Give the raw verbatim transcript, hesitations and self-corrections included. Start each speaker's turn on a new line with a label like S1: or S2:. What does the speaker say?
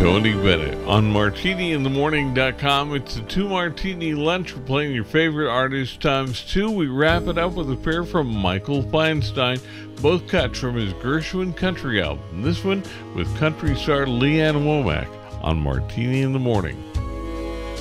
S1: Tony Bennett. On martini in the morning dot com, it's a two martini lunch. We're playing your favorite artist times two. We wrap it up with a pair from Michael Feinstein, both cut from his Gershwin Country album. This one with country star Leanne Womack on Martini in the Morning.